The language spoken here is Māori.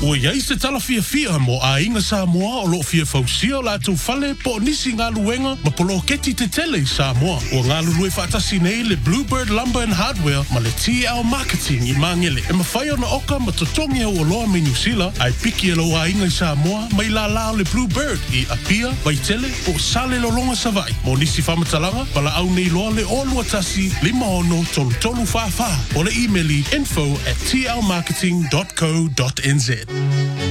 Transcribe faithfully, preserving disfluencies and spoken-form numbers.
Ua iai se tala fia fia mo a inga Samoa o loo fia fausia o lātou fale po nisi ngā luenga ma polo keti te tele i Samoa. Ua ngā lulue whaatasi nei le Bluebird Lumber and Hardware ma le T L Marketing i Mangele. E mawhai ona oka ma totongi au o loa me New Zealand ai piki e lo a inga i Samoa mai la lao le Bluebird i Apia, Waitele o Sale Lolonga Savai. Mo nisi whamatalanga pala au nei loa le o lua tasi lima ono tolu tolu wha wha o le emaili info at t l marketing dot co dot n z.